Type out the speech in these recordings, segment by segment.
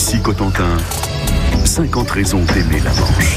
Ici Cotentin, 50 raisons d'aimer la Manche.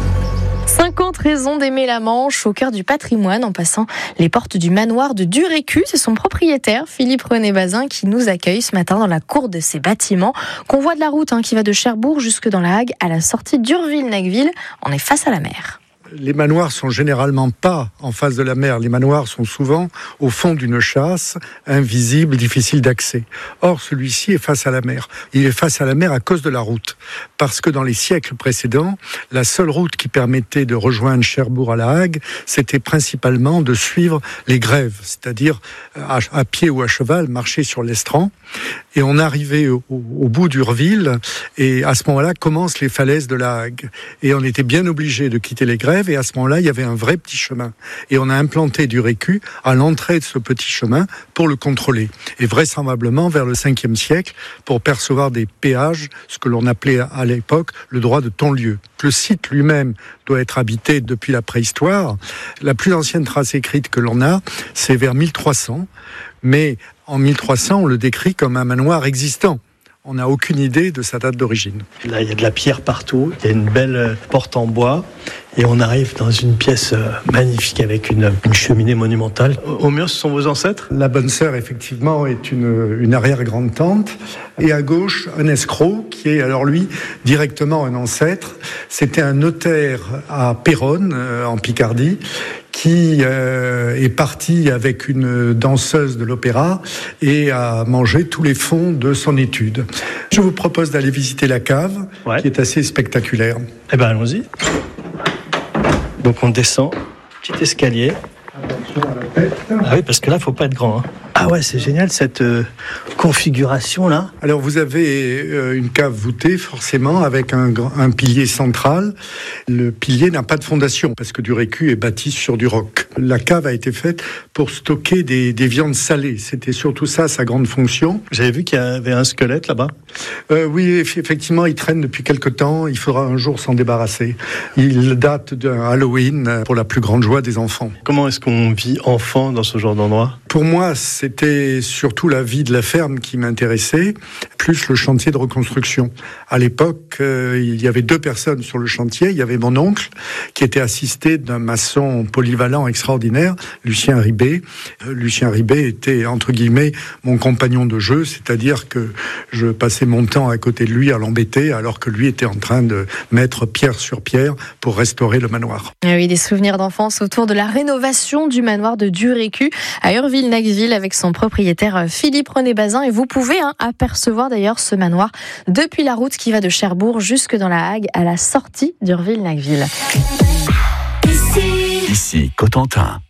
50 raisons d'aimer la Manche, au cœur du patrimoine, en passant les portes du manoir de Durécu. C'est son propriétaire, Philippe-René Bazin, qui nous accueille ce matin dans la cour de ses bâtiments. Convoi de la route qui va de Cherbourg jusque dans la Hague, à la sortie d'Urville-Nacqueville. On est face à la mer. Les manoirs sont généralement pas en face de la mer. Les manoirs sont souvent au fond d'une châsse, invisible, difficile d'accès. Or, celui-ci est face à la mer. Il est face à la mer à cause de la route. Parce que dans les siècles précédents, la seule route qui permettait de rejoindre Cherbourg à la Hague, c'était principalement de suivre les grèves, c'est-à-dire à pied ou à cheval, marcher sur l'estran. Et on arrivait au bout d'Urville, et à ce moment-là commencent les falaises de la Hague. Et on était bien obligé de quitter les grèves. Et à ce moment-là, il y avait un vrai petit chemin. Et on a implanté Durécu à l'entrée de ce petit chemin pour le contrôler. Et vraisemblablement, vers le 5e siècle, pour percevoir des péages, ce que l'on appelait à l'époque le droit de ton-lieu. Le site lui-même doit être habité depuis la préhistoire. La plus ancienne trace écrite que l'on a, c'est vers 1300. Mais en 1300, on le décrit comme un manoir existant. On n'a aucune idée de sa date d'origine. Là, il y a de la pierre partout, il y a une belle porte en bois, et on arrive dans une pièce magnifique avec une cheminée monumentale. Au mur, ce sont vos ancêtres ? La bonne sœur, effectivement, est une arrière-grande-tante. Et à gauche, un escroc, qui est alors lui, directement un ancêtre. C'était un notaire à Péronne, en Picardie, qui est parti avec une danseuse de l'opéra et a mangé tous les fonds de son étude. Je vous propose d'aller visiter la cave, qui est assez spectaculaire. Eh bien, allons-y. Donc on descend, petit escalier. Ah oui, parce que là, il ne faut pas être grand. Ah ouais, c'est génial cette configuration-là. Alors vous avez une cave voûtée, forcément, avec un pilier central. Le pilier n'a pas de fondation, parce que Durécu est bâti sur du roc. La cave a été faite pour stocker des viandes salées. C'était surtout ça, sa grande fonction. J'avais vu qu'il y avait un squelette là-bas. Oui, effectivement, il traîne depuis quelque temps. Il faudra un jour s'en débarrasser. Il date d'un Halloween, pour la plus grande joie des enfants. Comment est-ce qu'on vit enfant dans ce genre d'endroit ? Pour moi, c'était surtout la vie de la ferme qui m'intéressait, plus le chantier de reconstruction. À l'époque, il y avait 2 personnes sur le chantier. Il y avait mon oncle, qui était assisté d'un maçon polyvalent extraordinaire, Lucien Ribet. Lucien Ribet était, entre guillemets, mon compagnon de jeu, c'est-à-dire que je passais mon temps à côté de lui à l'embêter, alors que lui était en train de mettre pierre sur pierre pour restaurer le manoir. Ah oui, des souvenirs d'enfance autour de la rénovation du manoir de Durécu à Urville-Nacqueville avec son propriétaire Philippe-René Bazin. Et vous pouvez apercevoir d'ailleurs ce manoir depuis la route qui va de Cherbourg jusque dans la Hague à la sortie d'Urville-Nacqueville. Ici Cotentin.